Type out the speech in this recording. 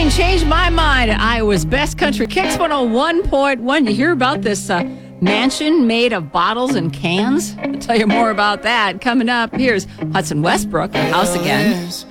can change my mind at Iowa's Best Country Kicks 101.1. You hear about this mansion made of bottles and cans? I'll tell you more about that coming up. Here's Hudson Westbrook, House Again.